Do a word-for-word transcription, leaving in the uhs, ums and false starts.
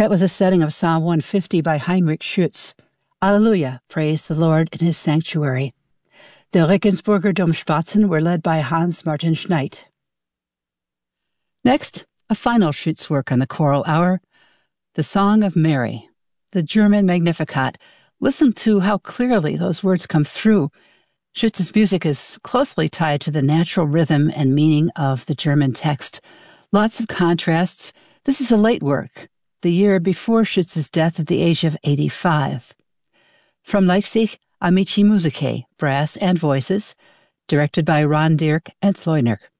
That was a setting of Psalm one fifty by Heinrich Schütz. Alleluia, praise the Lord in his sanctuary. The Regensburger Domschwatzen were led by Hans Martin Schneid. Next, a final Schütz work on the choral hour, the Song of Mary, the German Magnificat. Listen to how clearly those words come through. Schütz's music is closely tied to the natural rhythm and meaning of the German text. Lots of contrasts. This is a late work, the year before Schütz's death at the age of eighty-five. From Leipzig, Amici Musicae, brass and voices, directed by Ron Dirk and Sloyner.